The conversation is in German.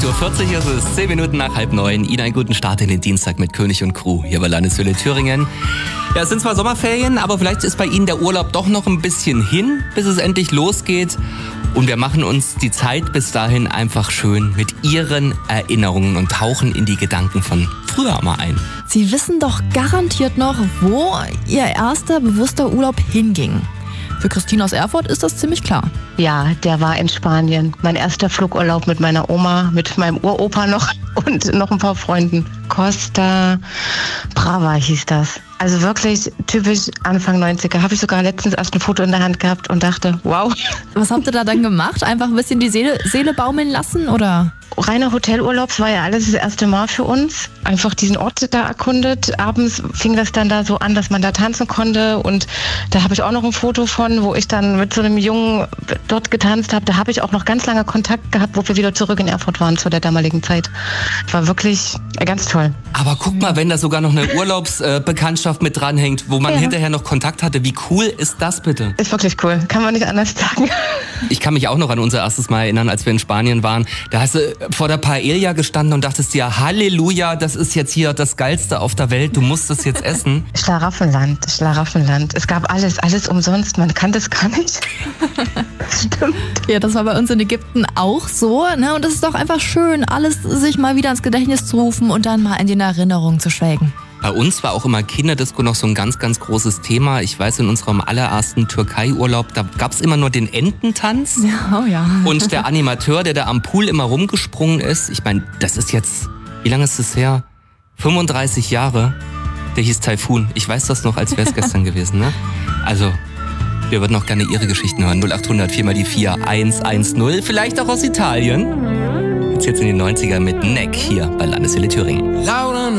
8.40 Uhr ist es, 10 Minuten nach 8:30. Ihnen einen guten Start in den Dienstag mit König und Crew hier bei Landeshöhle Thüringen. Ja, es sind zwar Sommerferien, aber vielleicht ist bei Ihnen der Urlaub doch noch ein bisschen hin, bis es endlich losgeht. Und wir machen uns die Zeit bis dahin einfach schön mit Ihren Erinnerungen und tauchen in die Gedanken von früher mal ein. Sie wissen doch garantiert noch, wo Ihr erster bewusster Urlaub hinging. Für Christine aus Erfurt ist das ziemlich klar. Ja, der war in Spanien. Mein erster Flugurlaub mit meiner Oma, mit meinem Uropa noch und noch ein paar Freunden. Costa Brava hieß das. Also wirklich typisch Anfang 90er. Habe ich sogar letztens erst ein Foto in der Hand gehabt und dachte, wow. Was habt ihr da dann gemacht? Einfach ein bisschen die Seele baumeln lassen, oder? Reiner Hotelurlaub, das war ja alles das erste Mal für uns. Einfach diesen Ort da erkundet. Abends fing das dann da so an, dass man da tanzen konnte. Und da habe ich auch noch ein Foto von, wo ich dann mit so einem Jungen dort getanzt habe. Da habe ich auch noch ganz lange Kontakt gehabt, wo wir wieder zurück in Erfurt waren zu der damaligen Zeit. War wirklich ganz toll. Aber guck mal, wenn da sogar noch eine Urlaubsbekanntschaft mit dranhängt, wo man hinterher noch Kontakt hatte. Wie cool ist das bitte? Ist wirklich cool. Kann man nicht anders sagen. Ich kann mich auch noch an unser erstes Mal erinnern, als wir in Spanien waren. Da hast du vor der Paella gestanden und dachtest dir, Halleluja, das ist jetzt hier das Geilste auf der Welt, du musst es jetzt essen. Schlaraffenland. Es gab alles umsonst, man kann das gar nicht. Stimmt. Ja, das war bei uns in Ägypten auch so, ne? Und es ist doch einfach schön, alles sich mal wieder ins Gedächtnis zu rufen und dann mal in den Erinnerungen zu schwelgen. Bei uns war auch immer Kinderdisco noch so ein ganz, ganz großes Thema. Ich weiß, in unserem allerersten Türkei-Urlaub, da gab's immer nur den Ententanz. Ja, oh ja. Und der Animateur, der da am Pool immer rumgesprungen ist. Ich meine, das ist jetzt, wie lange ist das her? 35 Jahre. Der hieß Taifun. Ich weiß das noch, als wäre es gestern gewesen, ne? Also, wir würden auch gerne Ihre Geschichten hören. 0800 4 mal die 4 110. Vielleicht auch aus Italien. Jetzt in den 90er mit Neck hier bei Landeshöhle Thüringen.